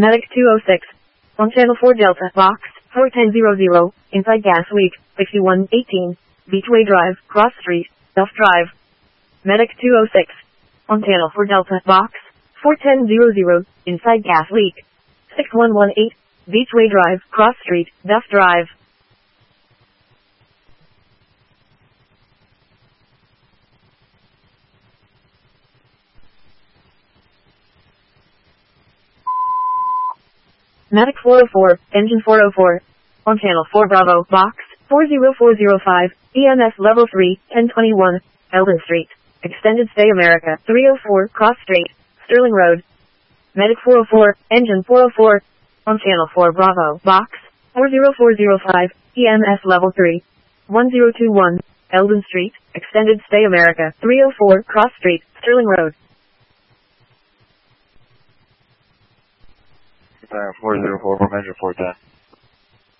Medic 206. On Channel 4 Delta, Box 4100, inside gas leak, 6118, Beachway Drive, Cross Street, Duff Drive. Medic 206. On Channel 4 Delta, Box 4100, inside gas leak, 6118, Beachway Drive, Cross Street, Duff Drive. Medic 404, Engine 404. On Channel 4 Bravo, Box 40405, EMS Level 3, 1021, Eldon Street, Extended Stay America, 304, Cross Street, Sterling Road. Medic 404, Engine 404. On Channel 4 Bravo, Box 40405, EMS Level 3, 1021, Eldon Street, Extended Stay America, 304, Cross Street, Sterling Road. 404 from Engine 410.